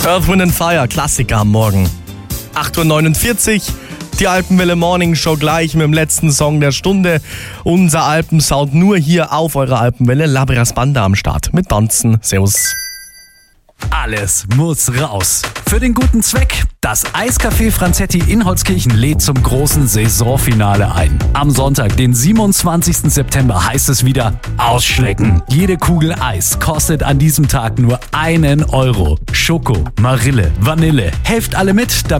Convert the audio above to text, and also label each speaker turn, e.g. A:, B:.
A: Earth, Wind & Fire, Klassiker am Morgen. 8.49 Uhr, die Alpenwelle Morning Show gleich mit dem letzten Song der Stunde. Unser Alpensound nur hier auf eurer Alpenwelle. Labras Banda am Start mit Banzen. Servus.
B: Alles muss raus. Für den guten Zweck. Das Eiscafé Franzetti in Holzkirchen lädt zum großen Saisonfinale ein. Am Sonntag, den 27. September, heißt es wieder ausschlecken. Jede Kugel Eis kostet an diesem Tag nur 1 Euro. Schoko, Marille, Vanille. Helft alle mit,